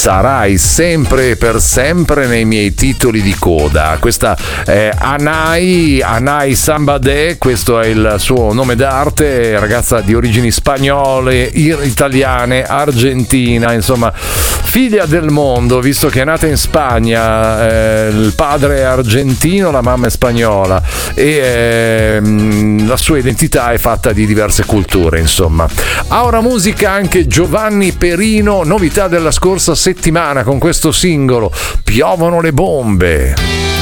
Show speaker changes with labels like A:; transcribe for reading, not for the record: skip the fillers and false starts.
A: sarai sempre e per sempre nei miei titoli di coda. Questa è Anai Sambade, questo è il suo nome d'arte, ragazza di origini spagnole, italiane, argentina, insomma figlia del mondo, visto che è nata in Spagna, il padre è argentino, la mamma è spagnola e la sua identità è fatta di diverse culture, insomma. Ha una musica anche Giovanni Perino, novità della scorsa settimana con questo singolo Piovono le bombe.